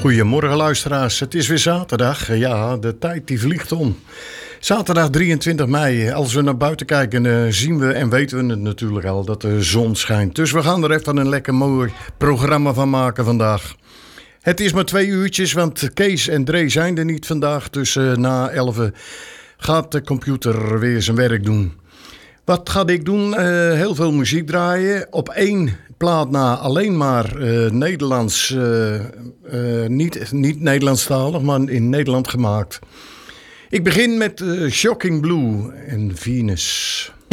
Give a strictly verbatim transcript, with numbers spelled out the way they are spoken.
Goedemorgen luisteraars, het is weer zaterdag. Ja, de tijd die vliegt om. Zaterdag drieëntwintig mei, als we naar buiten kijken uh, zien we en weten we het natuurlijk al dat de zon schijnt. Dus we gaan er even een lekker mooi programma van maken vandaag. Het is maar twee uurtjes, want Kees en Dre zijn er niet vandaag. Dus uh, na elven gaat de computer weer zijn werk doen. Wat ga ik doen? Uh, heel veel muziek draaien. Op één plaat na alleen maar uh, Nederlands, uh, uh, niet, niet Nederlandstalig, maar in Nederland gemaakt. Ik begin met uh, Shocking Blue en Venus.